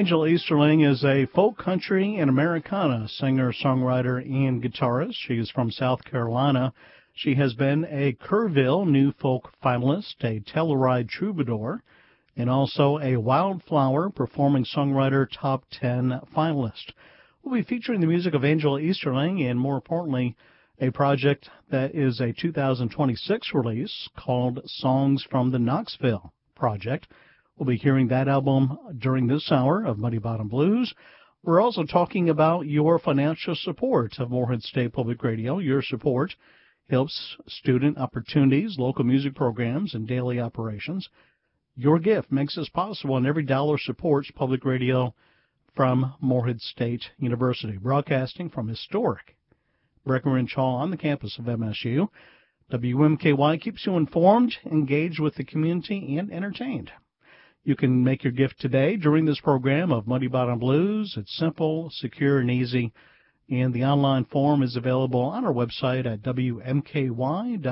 Angela Easterling is a folk country and Americana singer, songwriter, and guitarist. She is from South Carolina. She has been a Kerrville New Folk finalist, a Telluride Troubadour, and also a Wildflower Performing Songwriter Top 10 finalist. We'll be featuring the music of Angela Easterling and, more importantly, a project that is a 2026 release called Songs from the Knoxville Project. We'll be hearing that album during this hour of Muddy Bottom Blues. We're also talking about your financial support of Morehead State Public Radio. Your support helps student opportunities, local music programs, and daily operations. Your gift makes this possible, and every dollar supports public radio from Morehead State University, broadcasting from historic Breckenridge Hall on the campus of MSU. WMKY keeps you informed, engaged with the community, and entertained. You can make your gift today during this program of Muddy Bottom Blues. It's simple, secure, and easy, and the online form is available on our website at WMKY.org.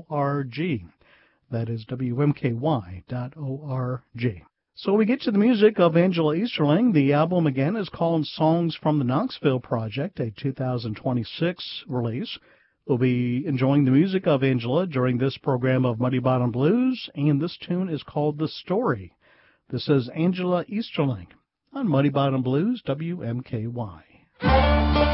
That is WMKY.org. So we get to the music of Angela Easterling. The album, again, is called Songs from the Knoxville Project, a 2026 release. We'll be enjoying the music of Angela during this program of Muddy Bottom Blues, and this tune is called The Story. This is Angela Easterling on Muddy Bottom Blues, WMKY.